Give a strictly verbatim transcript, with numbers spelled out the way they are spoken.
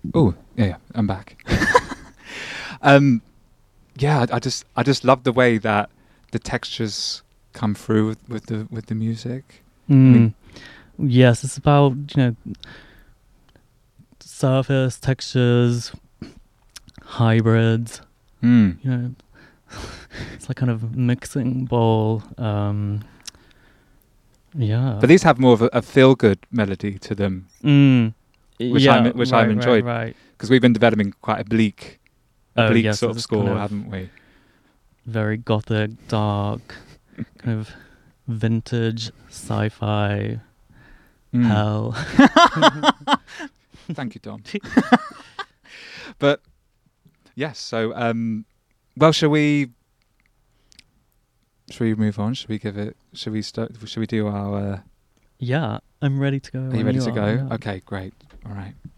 Oh, yeah, yeah, I'm back. um, yeah, I, I just I just love the way that the textures come through with, with the with the music. Mm. I mean, yes, it's about, you know, surface textures, hybrids. mm. You know, it's like kind of mixing bowl. Um, yeah, But these have more of a, a feel good melody to them, mm. which yeah, I'm which right, I've enjoyed Right, right. because we've been developing quite a bleak, a Oh, bleak yes, sort this of is score, kind of haven't we? very gothic, dark, kind of vintage sci-fi Mm. hell. Thank you, Tom. But yes, so um, well, shall we? Should we move on? Should we give it? Should we start? Should we do our? Uh, Yeah, I'm ready to go. are you when ready you to are, go? yeah. Okay, great. All right.